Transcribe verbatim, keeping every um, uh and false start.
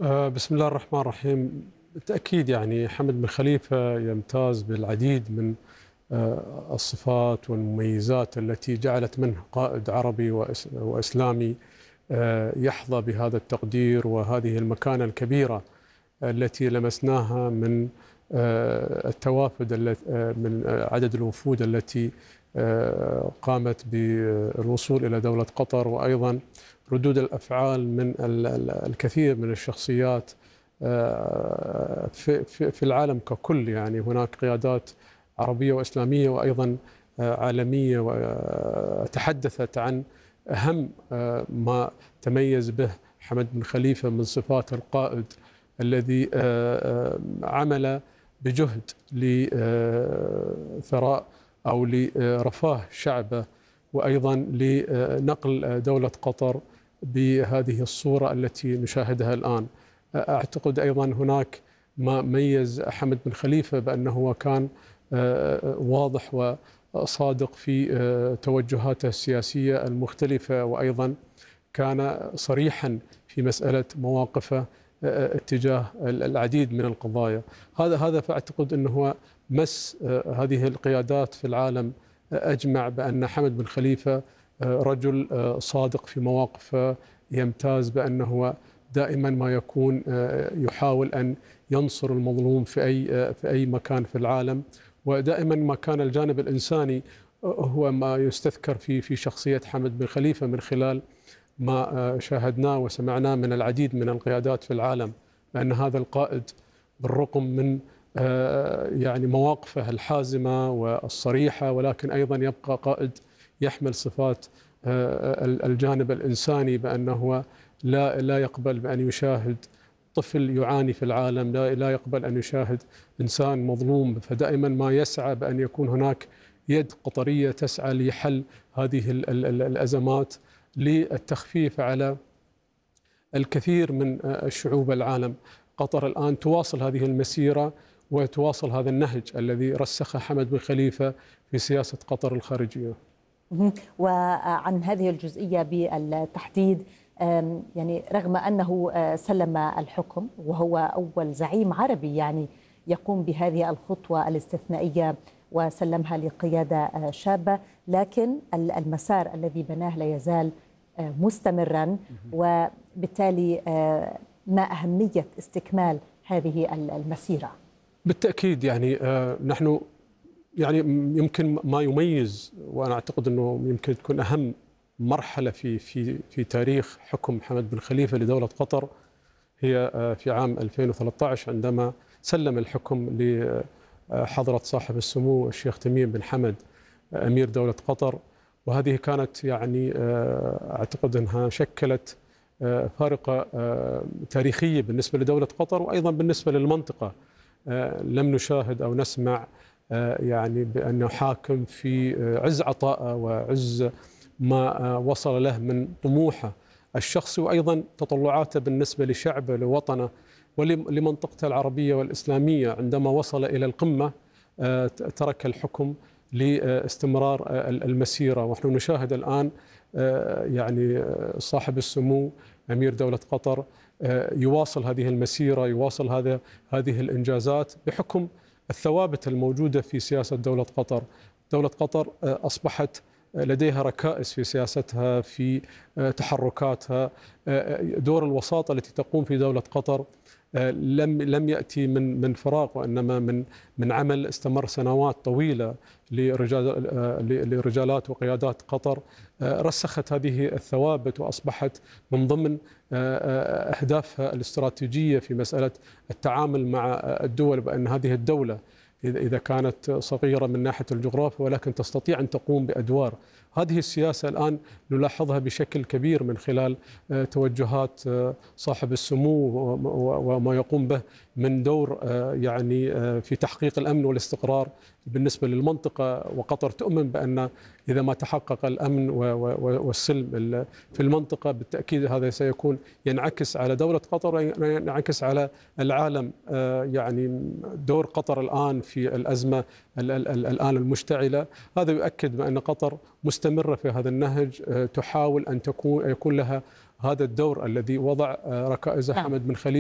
آه، بسم الله الرحمن الرحيم. بالتأكيد يعني حمد بن خليفة يمتاز بالعديد من آه، الصفات والمميزات التي جعلت منه قائد عربي وإس- وإسلامي آه، يحظى بهذا التقدير وهذه المكانة الكبيرة التي لمسناها من آه، التوافد الت- آه، من آه، عدد الوفود التي آه، قامت بالوصول إلى دولة قطر، وأيضا ردود الأفعال من ال- ال- الكثير من الشخصيات آه، في في في العالم ككل. يعني هناك قيادات عربية وإسلامية وأيضا آه، عالمية، وتحدثت عن أهم آه، ما تميز به حمد بن خليفة من صفات القائد الذي آه، آه، عمل بجهد لثراء أو لرفاه شعبه، وأيضا لنقل دولة قطر بهذه الصورة التي نشاهدها الآن. أعتقد أيضا هناك ما ميز حمد بن خليفة بأنه كان آه، واضح وصادق في آه، توجهاته السياسية المختلفة، وأيضا كان صريحا في مسألة مواقفه آه، اتجاه العديد من القضايا. هذا هذا فأعتقد أنه هو مس آه، هذه القيادات في العالم آه، أجمع بأن حمد بن خليفة آه، رجل آه، صادق في مواقفه، يمتاز بأنه دائما ما يكون آه، يحاول أن ينصر المظلوم في أي آه، في أي مكان في العالم، ودائما ما كان الجانب الإنساني آه، هو ما يستذكر في في شخصية حمد بن خليفة من خلال ما شاهدناه وسمعناه من العديد من القيادات في العالم، بأن هذا القائد بالرغم من يعني مواقفه الحازمة والصريحة، ولكن أيضا يبقى قائد يحمل صفات الجانب الإنساني، بأنه لا لا يقبل بأن يشاهد طفل يعاني في العالم، لا لا يقبل أن يشاهد إنسان مظلوم، فدائما ما يسعى بأن يكون هناك يد قطرية تسعى لحل هذه الأزمات، للتخفيف على الكثير من الشعوب العالم. قطر الآن تواصل هذه المسيرة وتواصل هذا النهج الذي رسخه حمد بن خليفة في سياسة قطر الخارجية. وعن هذه الجزئية بالتحديد، يعني رغم أنه سلم الحكم وهو أول زعيم عربي يعني يقوم بهذه الخطوة الاستثنائية وسلمها لقيادة شابة، لكن المسار الذي بناه لا يزال مستمرا، وبالتالي ما أهمية استكمال هذه المسيرة؟ بالتأكيد يعني نحن يعني يمكن ما يميز، وأنا أعتقد أنه يمكن تكون أهم مرحلة في في في تاريخ حكم حمد بن خليفة لدولة قطر هي في عام ألفين وثلاثة عشر، عندما سلم الحكم لحضرة صاحب السمو الشيخ تميم بن حمد أمير دولة قطر. وهذه كانت يعني أعتقد أنها شكلت فارقة تاريخية بالنسبة لدولة قطر، وأيضا بالنسبة للمنطقة. لم نشاهد أو نسمع يعني بأنه حاكم في عز عطاءه وعز ما وصل له من طموحه الشخصي، وأيضا تطلعاته بالنسبة لشعبه لوطنه ولمنطقته العربية والإسلامية. عندما وصل إلى القمة ترك الحكم لاستمرار المسيرة، ونحن نشاهد الآن يعني صاحب السمو أمير دولة قطر يواصل هذه المسيرة، يواصل هذا هذه الإنجازات بحكم الثوابت الموجودة في سياسة دولة قطر. دولة قطر أصبحت لديها ركائز في سياستها، في تحركاتها. دور الوساطة التي تقوم في دولة قطر لم لم يأتي من من فراغ، وإنما من من عمل استمر سنوات طويلة لرجال لرجالات وقيادات قطر، رسخت هذه الثوابت وأصبحت من ضمن أهدافها الاستراتيجية في مسألة التعامل مع الدول، بأن هذه الدولة إذا كانت صغيرة من ناحية الجغرافيا ولكن تستطيع أن تقوم بأدوار. هذه السياسة الآن نلاحظها بشكل كبير من خلال توجهات صاحب السمو وما يقوم به من دور يعني في تحقيق الأمن والاستقرار بالنسبة للمنطقة. وقطر تؤمن بأن إذا ما تحقق الأمن والسلم في المنطقة بالتأكيد هذا سيكون ينعكس على دولة قطر وينعكس على العالم. يعني دور قطر الآن في الأزمة الآن المشتعلة هذا يؤكد بأن قطر مستمرة في هذا النهج، تحاول أن تكون يكون لها هذا الدور الذي وضع ركائز حمد بن خليفة.